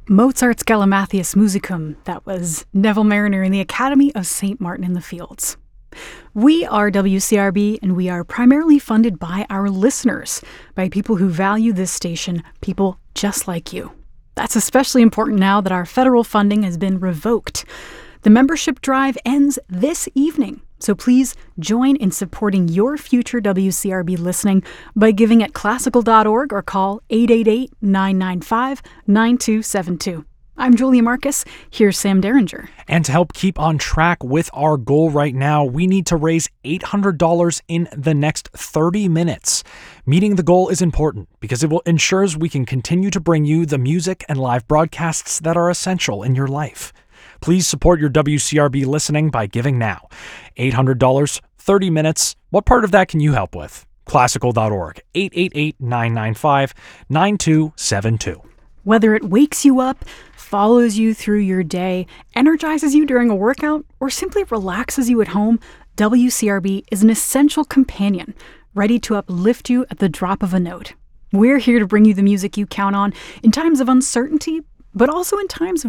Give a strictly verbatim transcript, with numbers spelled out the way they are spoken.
Mozart's Galimathias Musicum, that was Neville Mariner in the Academy of Saint Martin in the Fields. We are W C R B, and we are primarily funded by our listeners, by people who value this station, people just like you. That's especially important now that our federal funding has been revoked. The membership drive ends this evening, so please join in supporting your future W C R B listening by giving at classical dot org or call eight eight eight, nine nine five, nine two seven two. I'm Julia Marcus. Here's Sam Derringer. And to help keep on track with our goal right now, we need to raise eight hundred dollars in the next thirty minutes. Meeting the goal is important because it will ensures we can continue to bring you the music and live broadcasts that are essential in your life. Please support your W C R B listening by giving now. eight hundred dollars, thirty minutes. What part of that can you help with? classical dot org, eight eight eight, nine nine five, nine two seven two. Whether it wakes you up, follows you through your day, energizes you during a workout, or simply relaxes you at home, W C R B is an essential companion, ready to uplift you at the drop of a note. We're here to bring you the music you count on in times of uncertainty, but also in times of